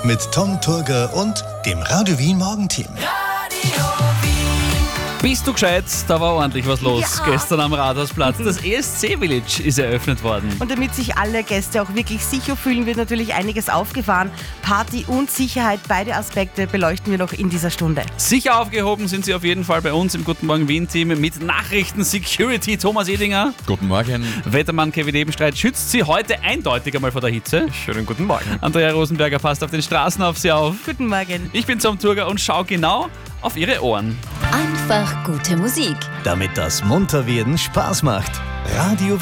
Mit Tom Turger und dem Radio Wien Morgenteam. Bist du gescheit? Da war ordentlich was los Ja. gestern am Rathausplatz. Das ESC Village ist eröffnet worden. Und damit sich alle Gäste auch wirklich sicher fühlen, wird natürlich einiges aufgefahren. Party und Sicherheit, beide Aspekte beleuchten wir noch in dieser Stunde. Sicher aufgehoben sind sie auf jeden Fall bei uns im Guten Morgen Wien-Team mit Nachrichten Security. Thomas Edinger, Guten Morgen. Wettermann Kevin Ebenstreit schützt sie heute eindeutig einmal vor der Hitze. Schönen guten Morgen. Andrea Rosenberger passt auf den Straßen auf sie auf. Guten Morgen. Ich bin Tom Turger und schau genau auf ihre Ohren. Einfach gute Musik. Damit das Munterwerden Spaß macht. Radio